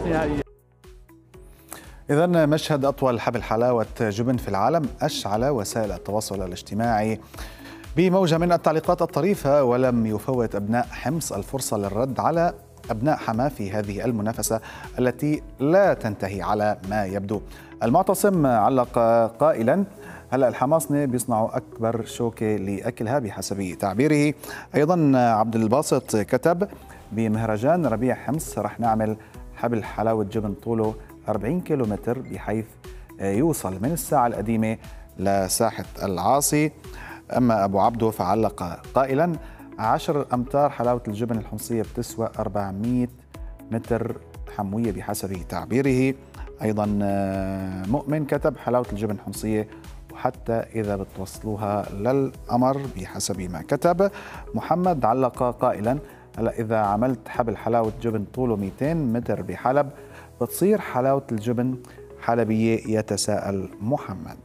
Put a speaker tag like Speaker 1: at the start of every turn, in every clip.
Speaker 1: نهائيا.
Speaker 2: إذن مشهد أطول حبل حلاوة جبن في العالم أشعل وسائل التواصل الاجتماعي بموجة من التعليقات الطريفة، ولم يفوت أبناء حمص الفرصة للرد على أبناء حماة في هذه المنافسة التي لا تنتهي على ما يبدو. المعتصم علق قائلا: هلا الحماصنة بيصنعوا أكبر شوكة لأكلها بحسب تعبيره. أيضا عبد الباسط كتب: بمهرجان ربيع حمص رح نعمل حبل حلاوة جبن طوله 40 كيلومتر بحيث يوصل من الساعة القديمة لساحة العاصي. أما أبو عبده فعلق قائلا: 10 أمتار حلاوة الجبن الحمصية بتسوى 400 متر حموية بحسب تعبيره. أيضا مؤمن كتب: حلاوة الجبن الحمصية وحتى إذا بتوصلوها للقمر بحسب ما كتب. محمد علق قائلا: هلا إذا عملت حبل حلاوة جبن طوله 200 متر بحلب بتصير حلاوة الجبن حلبية. يتساءل محمد.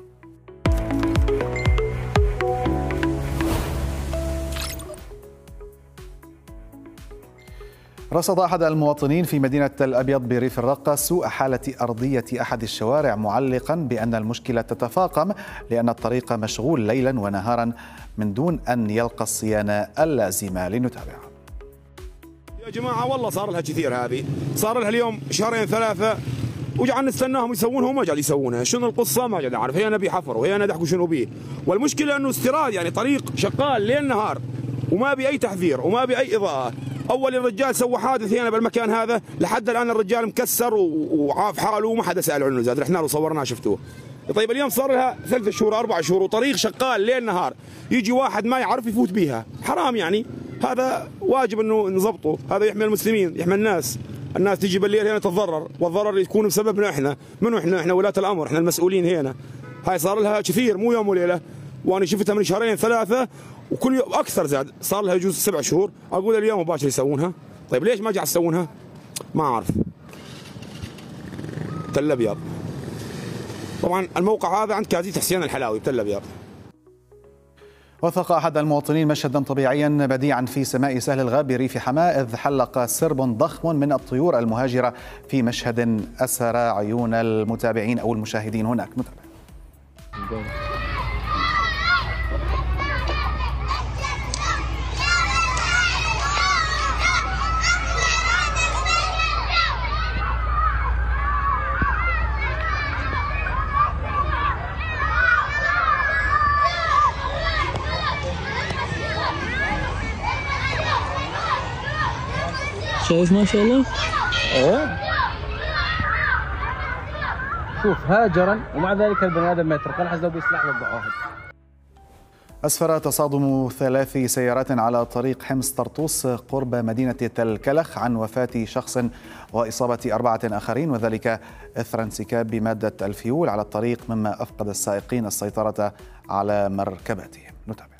Speaker 2: رصد أحد المواطنين في مدينة تل أبيض بريف الرقة سوء حالة أرضية أحد الشوارع، معلقا بأن المشكلة تتفاقم لأن الطريق مشغول ليلا ونهارا من دون أن يلقى الصيانة اللازمة. لنتابع.
Speaker 3: يا جماعة والله صار لها كثير، هذه صار لها اليوم شهرين ثلاثة وجعلنا نستناهم يسوونها وما قاعد يسوونها. شنو القصة ما قاعد أعرف. هي نبي حفر وهي ندحكوا شنو بيه، والمشكلة أنه استيراد، يعني طريق شغال ليل نهار وما بي أي تحذير وما بي أي إضاءة. أول الرجال سوى حادث هنا بالمكان هذا، لحد الآن الرجال مكسر وعاف حاله وما حدا سأل عنه زاد، رحنا له صورناه شفتوه. طيب اليوم صار لها 3 شهور 4 شهور وطريق شغال ليل نهار، يجي واحد ما يعرف يفوت بيها، حرام يعني. هذا واجب انه نضبطه، هذا يحمي المسلمين يحمي الناس تيجي بالليل هنا تتضرر، والضرر يكون بسببنا احنا. منو احنا ولاة الامر، احنا المسؤولين هنا. هاي صار لها كثير مو يوم وليله، وانا شفتها من شهرين ثلاثه وكل يوم اكثر زاد، صار لها يجوز 7 شهور. اقول اليوم مباشر يسوونها. طيب ليش ما قاعد يسوونها؟ ما اعرف. تل ابيض طبعا الموقع هذا عند كازية حسين الحلاوي بتل ابيض.
Speaker 2: وثق أحد المواطنين مشهدا طبيعيا بديعا في سماء سهل الغابري في حماة إذ حلق سرب ضخم من الطيور المهاجرة في مشهد أسر عيون المتابعين أو المشاهدين هناك. نتابع.
Speaker 1: شايف ما شاء الله؟ شوف هاجرا ومع ذلك البني ادم ما يترك، حسب بيسلح بالضعاف.
Speaker 2: أسفر تصادم 3 سيارات على طريق حمص طرطوس قرب مدينة تل كلخ عن وفاة شخص وإصابة 4 آخرين، وذلك إثر انسكاب بمادة الفيول على الطريق، مما أفقد السائقين السيطرة على مركباتهم. نتابع.